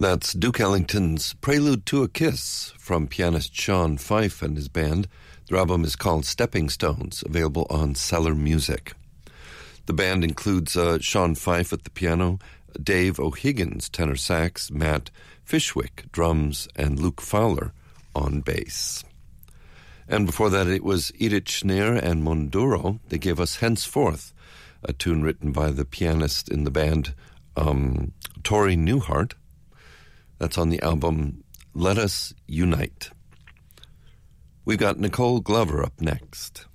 That's Duke Ellington's Prelude to a Kiss from pianist Sean Fife and his band. Their album is called Stepping Stones, available on Cellar Music. The band includes Sean Fife at the piano, Dave O'Higgins, tenor sax, Matt Fishwick, drums, and Luke Fowler on bass. And before that, it was Edith Schneer and Monduro. They gave us Henceforth, a tune written by the pianist in the band, Tori Newhart. That's on the album Let Us Unite. We've got Nicole Glover up next.